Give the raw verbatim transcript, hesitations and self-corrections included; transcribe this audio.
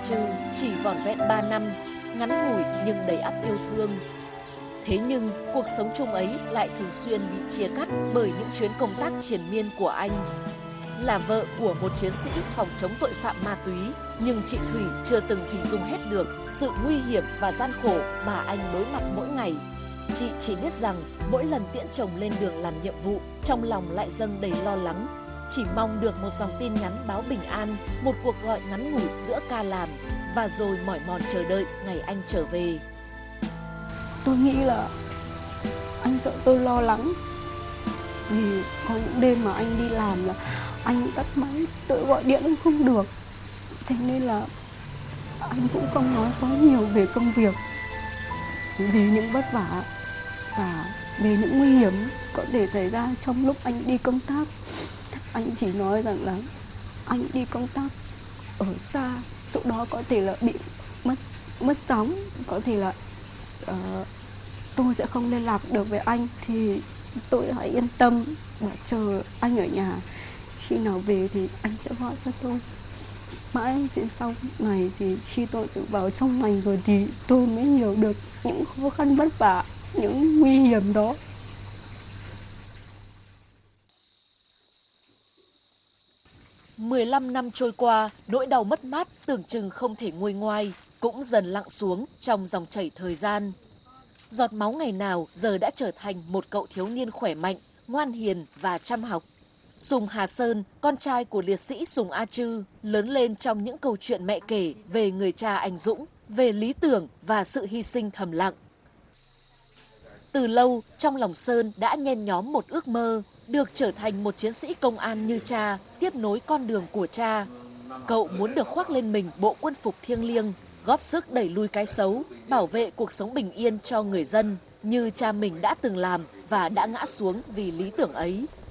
Trư chỉ vỏn vẹn ba năm, ngắn ngủi nhưng đầy ắp yêu thương. Thế nhưng cuộc sống chung ấy lại thường xuyên bị chia cắt bởi những chuyến công tác triền miên của anh. Là vợ của một chiến sĩ phòng chống tội phạm ma túy, nhưng chị Thủy chưa từng hình dung hết được sự nguy hiểm và gian khổ mà anh đối mặt mỗi ngày. Chị chỉ biết rằng mỗi lần tiễn chồng lên đường làm nhiệm vụ, trong lòng lại dâng đầy lo lắng. Chỉ mong được một dòng tin nhắn báo bình an, một cuộc gọi ngắn ngủi giữa ca làm, và rồi mỏi mòn chờ đợi ngày anh trở về. Tôi nghĩ là anh sợ tôi lo lắng, vì có những đêm mà anh đi làm là anh tắt máy, tự gọi điện cũng không được. Thế nên là anh cũng không nói quá nhiều về công việc, vì những vất vả và về những nguy hiểm có thể xảy ra trong lúc anh đi công tác. Anh chỉ nói rằng là anh đi công tác ở xa, chỗ đó có thể là bị mất mất sóng, có thể là uh, tôi sẽ không liên lạc được với anh, thì tôi hãy yên tâm và chờ anh ở nhà. Khi nào về thì anh sẽ gọi cho tôi. Mãi đến sau này thì khi tôi tự vào trong ngành rồi thì tôi mới hiểu được những khó khăn vất vả, những nguy hiểm đó. mười lăm năm trôi qua, nỗi đau mất mát tưởng chừng không thể nguôi ngoai cũng dần lặng xuống trong dòng chảy thời gian. Giọt máu ngày nào giờ đã trở thành một cậu thiếu niên khỏe mạnh, ngoan hiền và chăm học. Sùng Hà Sơn, con trai của liệt sĩ Sùng A Trư, lớn lên trong những câu chuyện mẹ kể về người cha anh dũng, về lý tưởng và sự hy sinh thầm lặng. Từ lâu, trong lòng Sơn đã nhen nhóm một ước mơ, được trở thành một chiến sĩ công an như cha, tiếp nối con đường của cha. Cậu muốn được khoác lên mình bộ quân phục thiêng liêng, góp sức đẩy lùi cái xấu, bảo vệ cuộc sống bình yên cho người dân, như cha mình đã từng làm và đã ngã xuống vì lý tưởng ấy.